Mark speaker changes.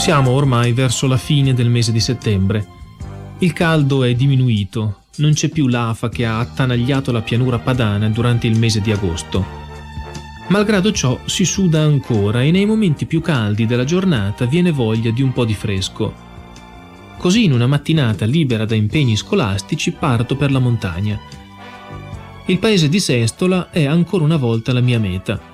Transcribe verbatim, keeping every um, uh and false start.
Speaker 1: Siamo ormai verso la fine del mese di settembre. Il caldo è diminuito, non c'è più l'afa che ha attanagliato la pianura padana durante il mese di agosto. Malgrado ciò si suda ancora e nei momenti più caldi della giornata viene voglia di un po' di fresco. Così in una mattinata libera da impegni scolastici parto per la montagna. Il paese di Sestola è ancora una volta la mia meta.